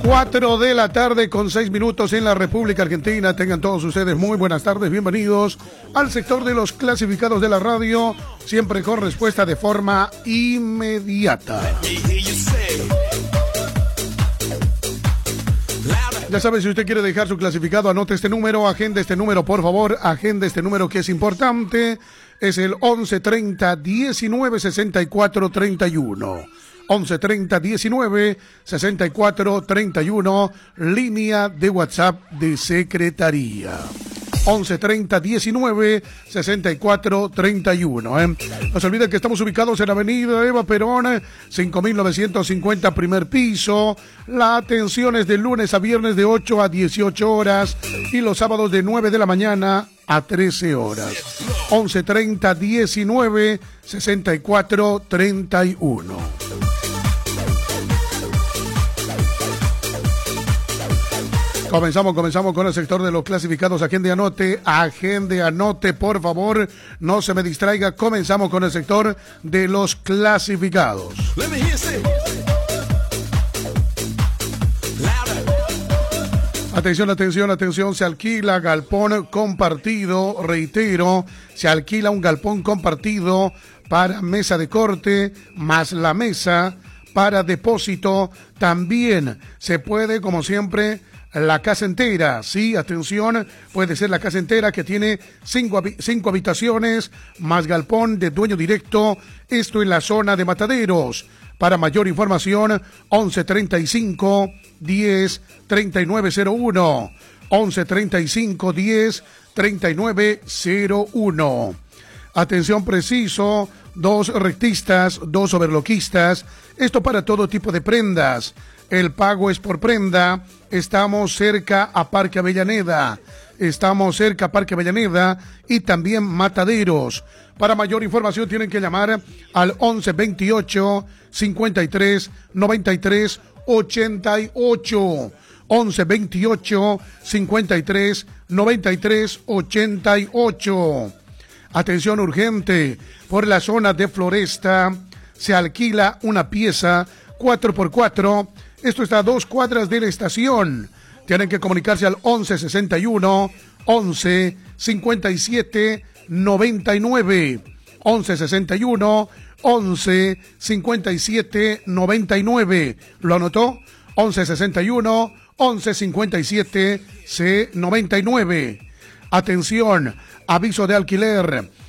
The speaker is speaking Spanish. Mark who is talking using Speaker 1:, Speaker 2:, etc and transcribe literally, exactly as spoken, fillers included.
Speaker 1: cuatro de la tarde con seis minutos en la República Argentina. Tengan todos ustedes muy buenas tardes, bienvenidos al sector de los clasificados de la radio, siempre con respuesta de forma inmediata. Ya sabe, si usted quiere dejar su clasificado, anote este número, agende este número, por favor, agende este número que es importante, es el once treinta diecinueve sesenta y cuatro treinta y uno. once treinta diecinueve sesenta y cuatro treinta y uno, línea de WhatsApp de Secretaría. once treinta diecinueve sesenta y cuatro treinta y uno. ¿eh? No se olviden que estamos ubicados en Avenida Eva Perón, cinco mil novecientos cincuenta, primer piso. La atención es de lunes a viernes de ocho a dieciocho horas y los sábados de nueve de la mañana a trece horas. once treinta diecinueve sesenta y cuatro treinta y uno. Comenzamos, comenzamos con el sector de los clasificados. Agende, anote, agende, anote, por favor, no se me distraiga. Comenzamos con el sector de los clasificados. Atención, atención, atención, se alquila galpón compartido, reitero, se alquila un galpón compartido para mesa de corte, más la mesa para depósito. También se puede, como siempre, la casa entera, sí, atención, puede ser la casa entera que tiene cinco, cinco habitaciones, más galpón de dueño directo, esto en la zona de Mataderos. Para mayor información, once treinta y cinco diez treinta y nueve cero uno, once treinta y cinco diez treinta y nueve cero uno. Atención preciso, dos rectistas, dos overloquistas, esto para todo tipo de prendas. El pago es por prenda. Estamos cerca a Parque Avellaneda. Estamos cerca a Parque Avellaneda y también Mataderos. Para mayor información tienen que llamar al once veintiocho cincuenta y tres noventa y tres ochenta y ocho. once veintiocho cincuenta y tres noventa y tres ochenta y ocho. Atención urgente, por la zona de Floresta se alquila una pieza cuatro por cuatro. Esto está a dos cuadras de la estación. Tienen que comunicarse al once sesenta y uno once cincuenta y siete noventa y nueve. once sesenta y uno once cincuenta y siete noventa y nueve. ¿Lo anotó? once sesenta y uno once cincuenta y siete noventa y nueve. Atención, aviso de alquiler.